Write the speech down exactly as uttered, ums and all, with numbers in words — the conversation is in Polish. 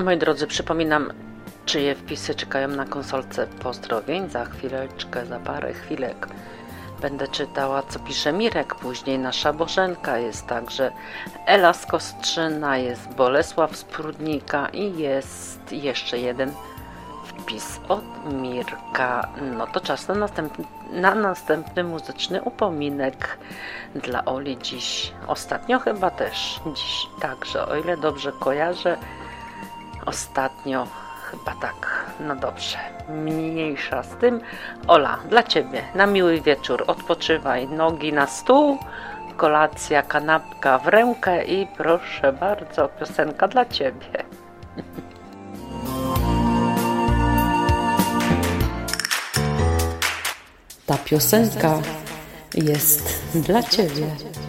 Moi drodzy, przypominam, czyje wpisy czekają na konsolce pozdrowień. Za chwileczkę, za parę chwilek będę czytała, co pisze Mirek. Później nasza Bożenka, jest także Ela z Kostrzyna, jest Bolesław z Prudnika i jest jeszcze jeden wpis od Mirka. No to czas na następny, na następny muzyczny upominek dla Oli dziś. Ostatnio chyba też dziś także, o ile dobrze kojarzę. Ostatnio chyba tak. No dobrze, mniejsza z tym. Ola, dla Ciebie na miły wieczór. Odpoczywaj, nogi na stół, kolacja, kanapka w rękę i proszę bardzo, piosenka dla Ciebie. Ta piosenka jest dla Ciebie.